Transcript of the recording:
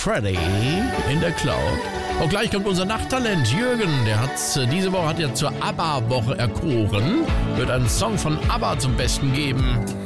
Freddy in der Cloud. Und gleich kommt unser Nachttalent Jürgen. Der hat diese Woche zur ABBA-Woche erkoren. Wird einen Song von ABBA zum Besten geben.